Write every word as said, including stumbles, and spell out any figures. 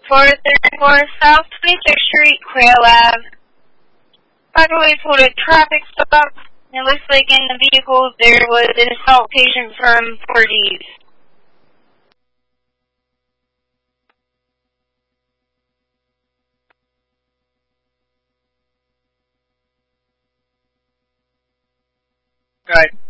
four thirty-four South twenty-sixth Street, Quail Ave. Possibly pulled a traffic stop. It looks like in the vehicle there was an assault patient from Porties. Right.